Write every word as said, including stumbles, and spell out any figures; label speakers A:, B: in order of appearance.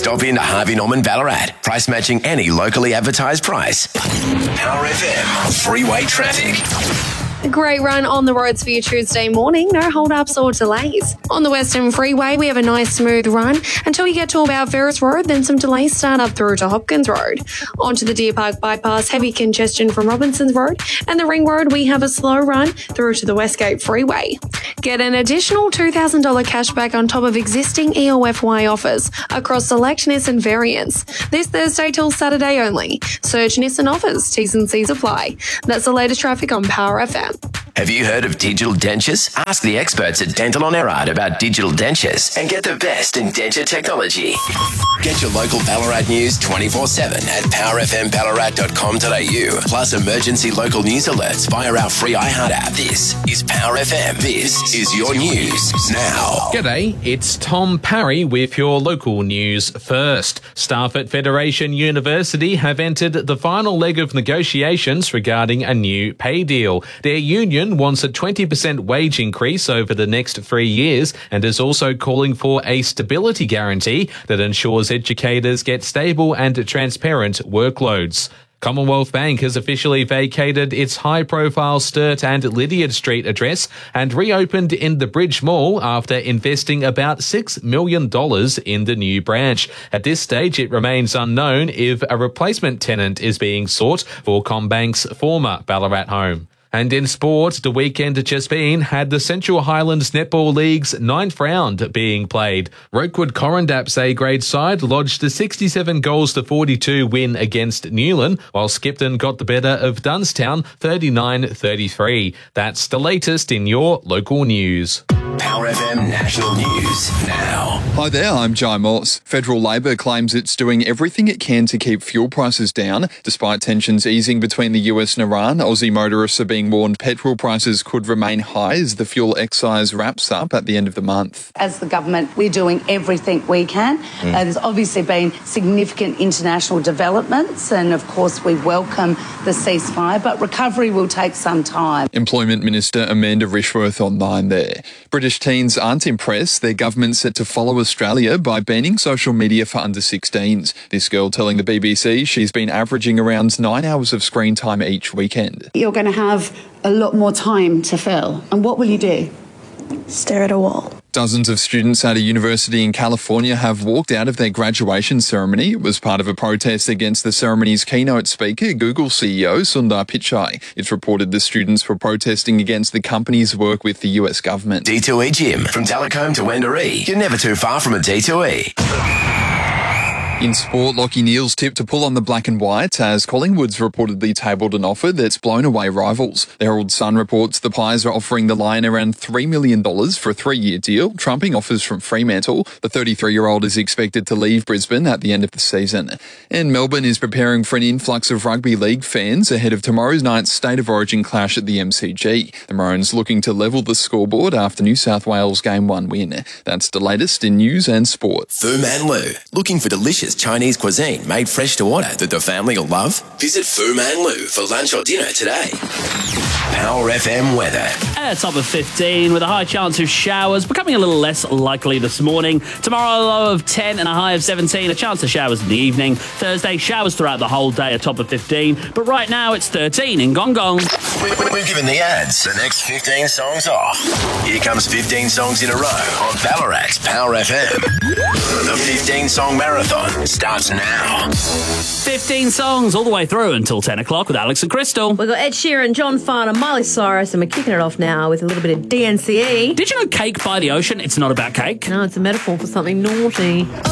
A: Stop into Harvey Norman Ballarat. Price matching any locally advertised price. Power F M. Freeway traffic.
B: A great run on the roads for you Tuesday morning. No hold-ups or delays. On the Western Freeway, we have a nice smooth run until you get to about Ferris Road, then some delays start up through to Hopkins Road. Onto the Deer Park Bypass, heavy congestion from Robinsons Road. And the Ring Road, we have a slow run through to the Westgate Freeway. Get an additional two thousand dollars cashback on top of existing E O F Y offers across select Nissan variants. This Thursday till Saturday only. Search Nissan offers. T's and C's apply. That's the latest traffic on Power F M.
A: Have you heard of digital dentures? Ask the experts at Dental on Erard about digital dentures and get the best in denture technology. Get your local Ballarat news twenty-four seven at power f m ballarat dot com dot a u. Plus emergency local news alerts via our free iHeart app. This is Power F M. This is your news now.
C: G'day, it's Tom Parry with your local news first. Staff at Federation University have entered the final leg of negotiations regarding a new pay deal. Their union wants a twenty percent wage increase over the next three years and is also calling for a stability guarantee that ensures educators get stable and transparent workloads. Commonwealth Bank has officially vacated its high-profile Sturt and Lydiard Street address and reopened in the Bridge Mall after investing about six million dollars in the new branch. At this stage, it remains unknown if a replacement tenant is being sought for CommBank's former Ballarat home. And in sport, the weekend just been had the Central Highlands Netball League's ninth round being played. Rokewood Correndap's A-grade side lodged a sixty-seven goals to forty-two win against Newland, while Skipton got the better of Dunstown thirty-nine thirty-three. That's the latest in your local news.
A: Power F M National News now.
D: Hi there, I'm Jai Morse. Federal Labor claims it's doing everything it can to keep fuel prices down. Despite tensions easing between the U S and Iran, Aussie motorists are being warned petrol prices could remain high as the fuel excise wraps up at the end of the month.
E: As the government, we're doing everything we can. Mm. Uh, there's obviously been significant international developments and, of course, we welcome the ceasefire, but recovery will take some time.
D: Employment Minister Amanda Rishworth online there. British teens aren't impressed. Their government's set to follow Australia by banning social media for under sixteens. This girl telling the B B C she's been averaging around nine hours of screen time each weekend.
F: You're going to have a lot more time to fill. And what will you do? Stare at a wall.
D: Dozens of students at a university in California have walked out of their graduation ceremony. It was part of a protest against the ceremony's keynote speaker, Google C E O Sundar Pichai. It's reported the students were protesting against the company's work with the U S government.
A: D two E Gym. From Telecombe to Wendouree. You're never too far from a D two E.
D: In sport, Lachie Neale's tipped to pull on the black and white as Collingwood's reportedly tabled an offer that's blown away rivals. The Herald Sun reports the Pies are offering the Lion around three million dollars for a three-year deal, trumping offers from Fremantle. The thirty-three-year-old is expected to leave Brisbane at the end of the season. And Melbourne is preparing for an influx of rugby league fans ahead of tomorrow's night's State of Origin clash at the M C G. The Maroons looking to level the scoreboard after New South Wales' Game one win. That's the latest in news and sport.
A: Fu Man Lu. Looking for delicious Chinese cuisine made fresh to order that the family will love? Visit Fu Man Lu for lunch or dinner today. Power F M weather.
G: At top of fifteen with a high chance of showers, becoming a little less likely this morning. Tomorrow, a low of ten and a high of seventeen. A chance of showers in the evening. Thursday, showers throughout the whole day, a top of fifteen. But right now, it's thirteen in Gong Gong.
A: We've given the ads. The next fifteen songs off. Here comes fifteen songs in a row on Ballarat's Power F M. The fifteen-song marathon starts now.
G: fifteen songs all the way through until ten o'clock with Alex and Crystal.
H: We've got Ed Sheeran, John Farnham, Miley Cyrus, and we're kicking it off now with a little bit of D N C E.
G: Did you know Cake by the Ocean? It's not about cake.
H: No, it's a metaphor for something naughty.